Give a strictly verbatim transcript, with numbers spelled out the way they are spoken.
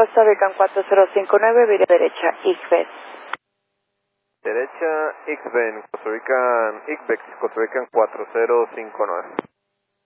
Costa Rican cuatro cero cinco nueve, vía derecha, I C B E X. Derecha, I C B E X, Costa Rican, I C B E X, Costa Rican cuatro cero cinco nueve.